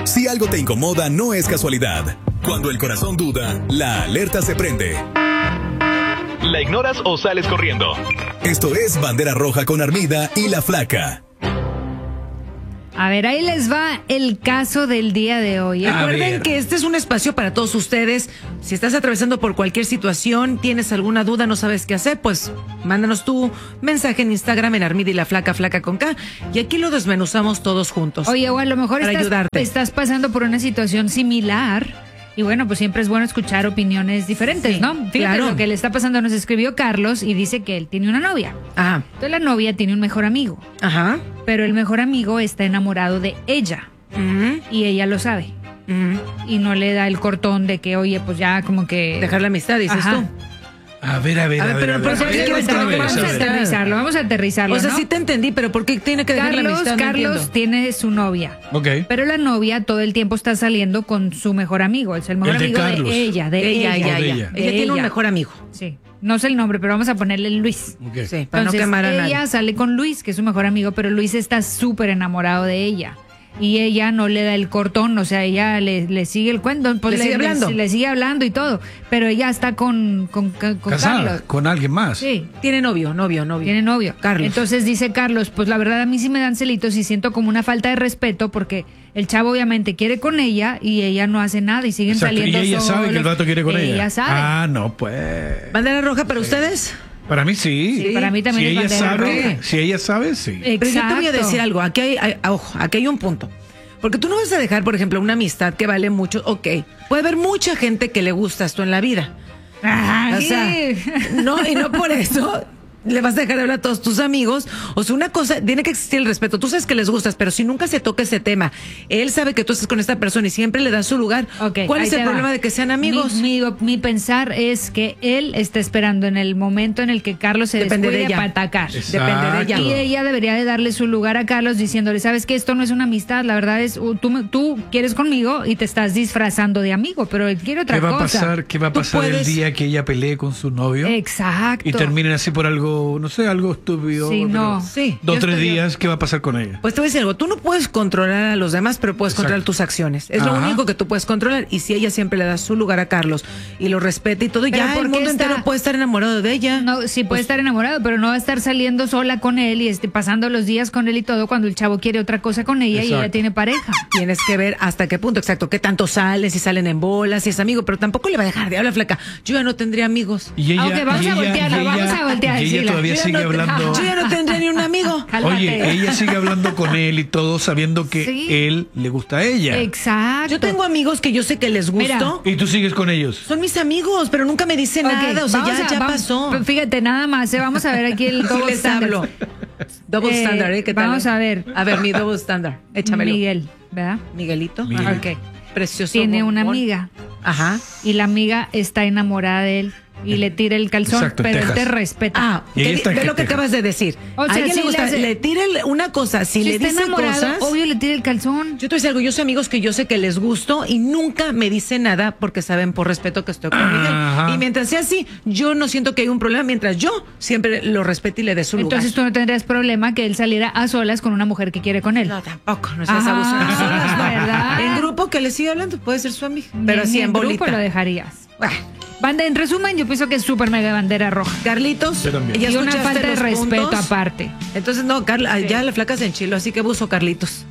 Si algo te incomoda, no es casualidad. Cuando el corazón duda, la alerta se prende. ¿La ignoras o sales corriendo? Esto es Bandera Roja con Armida y La Flaca. A ver, ahí les va el caso del día de hoy. Recuerden que este es un espacio para todos ustedes. Si estás atravesando por cualquier situación, tienes alguna duda, no sabes qué hacer, pues mándanos tu mensaje en Instagram en Armida y La Flaca, Flaca con K. Y aquí lo desmenuzamos todos juntos. Oye, o a lo mejor para ayudarte. Estás pasando por una situación similar. Y bueno, pues siempre es bueno escuchar opiniones diferentes, Sí, ¿no? Fíjate claro. lo que le está pasando. Nos escribió Carlos y dice que él tiene una novia. Ajá. Entonces la novia tiene un mejor amigo. Ajá. Pero el mejor amigo está enamorado de ella. Y ella lo sabe. Y no le da el cortón de que, oye, pues ya como que... Dejar la amistad, dices Ajá. tú. A ver. Vamos a aterrizarlo, O sea, ¿no? sí te entendí, pero ¿por qué tiene que dejar la amistad? No Carlos entiendo. tiene su novia. Ok. Pero la novia todo el tiempo está saliendo con su mejor amigo. Es el mejor El de amigo Carlos. de ella. Ella. De Ella tiene un ella. mejor amigo. Sí. No sé el nombre, pero vamos a ponerle Luis. Ok. Sí, para Entonces, no quemar a nadie. ella sale con Luis, que es su mejor amigo, pero Luis está súper enamorado de ella. Y ella no le da el cortón, o sea, ella le sigue el cuento. Pues ¿Le sigue hablando? Le sigue hablando y todo. Pero ella está con Casada Carlos. con alguien más. Sí. Tiene novio. Tiene novio. Carlos. Entonces dice Carlos, pues la verdad a mí sí me dan celitos y siento como una falta de respeto porque el chavo obviamente quiere con ella y ella no hace nada y siguen Exacto. saliendo Y ella sabe solos. que el vato quiere con ella. Ella sabe. Ah, no, pues. ¿Bandera roja para ustedes? Para mí sí. Sí, para mí también Si es ella bandera sabe, roja. si ella sabe, sí. Pero yo te voy a Exacto. decir algo. Ojo, aquí hay un punto. Porque tú no vas a dejar, por ejemplo, una amistad que vale mucho. Ok, puede haber mucha gente que le gustas tú en la vida. Ay. O sea, no, y no por eso le vas a dejar de hablar a todos tus amigos. O sea, una cosa, tiene que existir el respeto. Tú sabes que les gustas, pero si nunca se toca ese tema, él sabe que tú estás con esta persona y siempre le das su lugar. Ok, ¿Cuál ahí es el te va. problema de que sean amigos? Mi pensar es que él está esperando en el momento en el que Carlos se Depende de descuide ella. para atacar. Depende de ella. Y ella debería de darle su lugar a Carlos diciéndole, sabes que esto no es una amistad, la verdad es, tú quieres conmigo y te estás disfrazando de amigo, pero él quiere otra ¿Qué va a cosa. pasar? ¿Qué va a Tú pasar el puedes- día que ella pelee con su novio? Exacto. Y terminen así por algo, no sé, algo estúpido. Sí, pero no. Sí, 2 o yo 3 estoy- días, ¿qué va a pasar con ella? Pues te voy a decir algo, tú no puedes controlar a los demás, pero puedes Exacto. controlar tus acciones. Es lo Ajá. único que tú puedes controlar. Y si ella siempre le da su lugar a Carlos y lo respeta y todo, Pero ya ¿por el qué mundo está- entero puede estar enamorado de ella. No, sí puede estar enamorado, pero no va a estar saliendo sola con él y pasando los días con él y todo cuando el chavo quiere otra cosa con ella y Exacto. ella tiene pareja. Tienes que ver hasta qué punto, exacto, qué tanto salen, si salen en bolas, si es amigo, pero tampoco le va a dejar de hablar, flaca. Yo ya no tendría amigos. Y ella, Ok, vamos y a ella- voltearla, y vamos ella- a voltear, y ella decirla. todavía Yo ya sigue no- hablando. Yo ya no tendría ni un amigo. Cálmate. Oye, ella sigue hablando con él y todo sabiendo que Sí. él le gusta a ella. Exacto. Yo tengo amigos que yo sé que les Mira, gusto. Y tú sigues con ellos. Son mis amigos, pero nunca me dicen Ok, nada. O sea, vamos ya vamos- pasó. Fíjate, nada más, vamos a ver aquí el Sí double les standard. hablo. Double standard, ¿eh? ¿Qué tal? Vamos a ver. A ver, mi double standard. Échamelo. Miguel, ¿verdad? Miguelito. Miguel. Ajá. Ok. Precioso. Tiene una bombón. amiga Ajá. y la amiga está enamorada de él y le tira el calzón, Exacto, en pero él te Texas. respeta. Ah, Y ella está en ve lo que Texas. acabas de decir. O sea, a ella sí le gusta, le hace- le tira una cosa, si si le está dice enamorado, cosas. obvio le tira el calzón. Yo te voy a decir algo, yo soy amigos que yo sé que les gusto y nunca me dicen nada porque saben por respeto que estoy con Miguel. Ajá. Y mientras sea así, yo no siento que hay un problema, mientras yo siempre lo respete y le dé su lugar. Entonces tú no tendrías problema que él saliera a solas con una mujer que quiere con él. No, tampoco, no seas Ajá, abusona. Solas, no. ¿verdad? En grupo que le sigue hablando, puede ser su amiga. Pero Ni sí, en grupo bolita. lo dejarías. Ah, Banda, en resumen, yo pienso que es súper mega bandera roja. Carlitos, Yo también. ya Y una escuchaste falta de los respeto puntos. aparte. Entonces, no, Carla, Sí. ya la flaca se enchiló, así que buzo Carlitos.